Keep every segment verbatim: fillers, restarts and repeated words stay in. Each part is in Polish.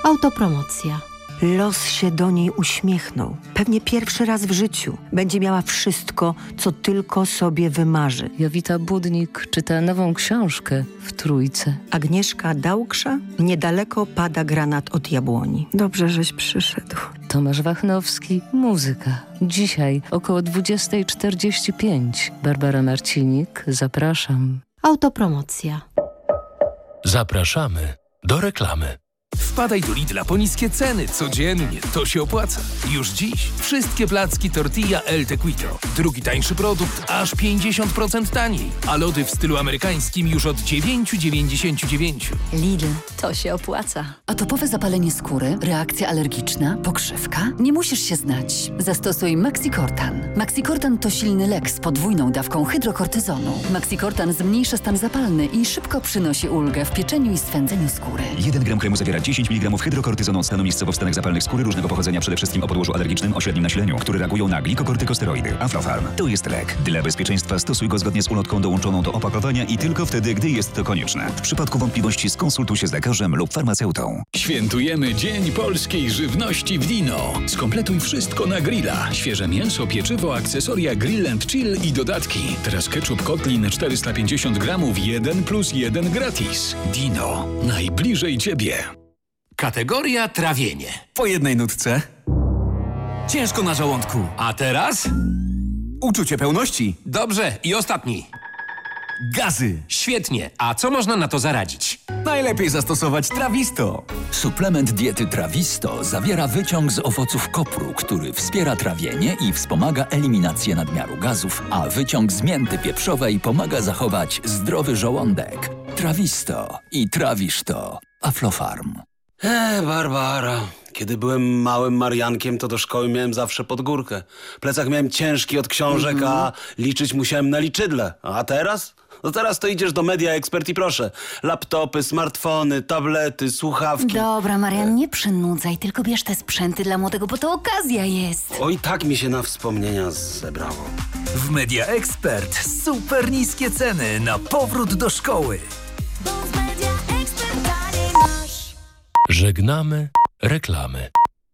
Autopromocja. Los się do niej uśmiechnął. Pewnie pierwszy raz w życiu będzie miała wszystko, co tylko sobie wymarzy. Jowita Budnik czyta nową książkę w Trójce. Agnieszka Dałksza. Niedaleko pada granat od jabłoni. Dobrze, żeś przyszedł. Tomasz Wachnowski. Muzyka. Dzisiaj około dwudziesta czterdzieści pięć. Barbara Marcinik. Zapraszam. Autopromocja. Zapraszamy do reklamy. Wpadaj do Lidla po niskie ceny codziennie, to się opłaca. Już dziś wszystkie placki tortilla El Tequito. Drugi tańszy produkt aż pięćdziesiąt procent taniej, a lody w stylu amerykańskim już od dziewięć dziewięćdziesiąt dziewięć. Lidl, to się opłaca. Atopowe zapalenie skóry, reakcja alergiczna, pokrzywka? Nie musisz się znać. Zastosuj Maxicortan. Maxicortan to silny lek z podwójną dawką hydrokortyzonu. Maxicortan zmniejsza stan zapalny i szybko przynosi ulgę w pieczeniu i swędzeniu skóry. jeden gram kremu zawiera dziesięć miligramów hydrokortyzonu stanu miejscowo w stanach zapalnych skóry różnego pochodzenia, przede wszystkim o podłożu alergicznym o średnim nasileniu, które reagują na glikokortykosteroidy. Aflofarm to jest lek. Dla bezpieczeństwa stosuj go zgodnie z ulotką dołączoną do opakowania i tylko wtedy, gdy jest to konieczne. W przypadku wątpliwości skonsultuj się z lekarzem lub farmaceutą. Świętujemy Dzień Polskiej Żywności w Dino. Skompletuj wszystko na grilla. Świeże mięso, pieczywo, akcesoria Grill and Chill i dodatki. Teraz ketchup Kotlin czterysta pięćdziesiąt gramów, jeden plus jeden gratis. Dino. Najbliżej Ciebie. Kategoria trawienie. Po jednej nutce. Ciężko na żołądku. A teraz? Uczucie pełności. Dobrze, i ostatni. Gazy. Świetnie, a co można na to zaradzić? Najlepiej zastosować Trawisto. Suplement diety Trawisto zawiera wyciąg z owoców kopru, który wspiera trawienie i wspomaga eliminację nadmiaru gazów, a wyciąg z mięty pieprzowej pomaga zachować zdrowy żołądek. Trawisto i trawisz to. Aflofarm. Eee, Barbara, kiedy byłem małym Mariankiem, to do szkoły miałem zawsze pod górkę. Plecak miałem ciężki od książek, mm-hmm. a liczyć musiałem na liczydle. A teraz? No teraz to idziesz do Media Expert i proszę. Laptopy, smartfony, tablety, słuchawki. Dobra, Marian, nie przynudzaj, tylko bierz te sprzęty dla młodego, bo to okazja jest. Oj, tak mi się na wspomnienia zebrało. W Media Expert super niskie ceny na powrót do szkoły. Żegnamy reklamy.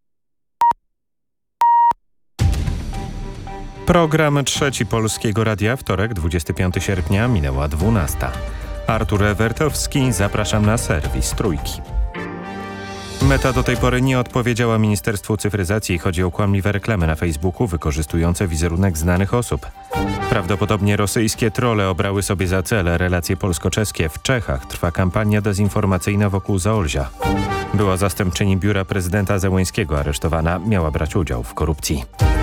Program Trzeci Polskiego Radia, wtorek, dwudziestego piątego sierpnia, minęła dwunasta. Artur Ewertowski, zapraszam na serwis Trójki. Meta do tej pory nie odpowiedziała Ministerstwu Cyfryzacji. Chodzi o kłamliwe reklamy na Facebooku wykorzystujące wizerunek znanych osób. Prawdopodobnie rosyjskie trolle obrały sobie za cel relacje polsko-czeskie. W Czechach trwa kampania dezinformacyjna wokół Zaolzia. Była zastępczyni biura prezydenta Zełenskiego aresztowana. Miała brać udział w korupcji.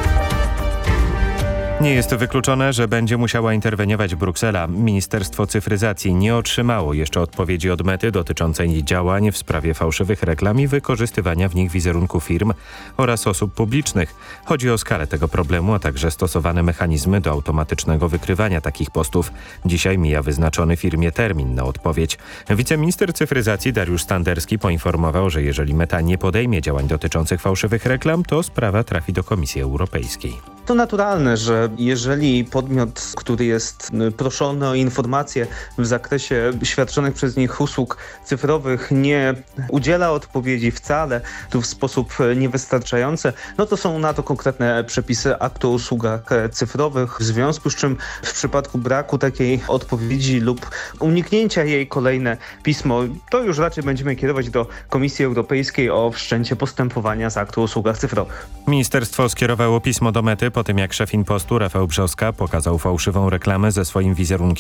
Nie jest wykluczone, że będzie musiała interweniować Bruksela. Ministerstwo Cyfryzacji nie otrzymało jeszcze odpowiedzi od Mety dotyczącej działań w sprawie fałszywych reklam i wykorzystywania w nich wizerunku firm oraz osób publicznych. Chodzi o skalę tego problemu, a także stosowane mechanizmy do automatycznego wykrywania takich postów. Dzisiaj mija wyznaczony firmie termin na odpowiedź. Wiceminister Cyfryzacji Dariusz Standerski poinformował, że jeżeli Meta nie podejmie działań dotyczących fałszywych reklam, to sprawa trafi do Komisji Europejskiej. To naturalne, że jeżeli podmiot, który jest proszony o informacje w zakresie świadczonych przez nich usług cyfrowych, nie udziela odpowiedzi wcale lub w sposób niewystarczający, no to są na to konkretne przepisy aktu o usługach cyfrowych, w związku z czym w przypadku braku takiej odpowiedzi lub uniknięcia jej kolejne pismo, to już raczej będziemy kierować do Komisji Europejskiej o wszczęcie postępowania z aktu o usługach cyfrowych. Ministerstwo skierowało pismo do Mety po tym, jak szef Impostu Rafał Brzoska pokazał fałszywą reklamę ze swoim wizerunkiem